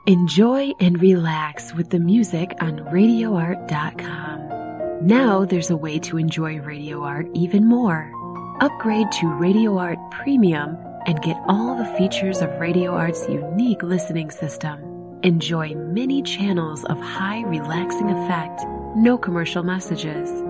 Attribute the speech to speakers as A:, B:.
A: Enjoy and relax with the music on RadioArt.com. Now there's a way to enjoy Radio Art even more. Upgrade to Radio Art Premium and get all the features of Radio Art's unique listening system. Enjoy many channels of high relaxing effect, no commercial messages,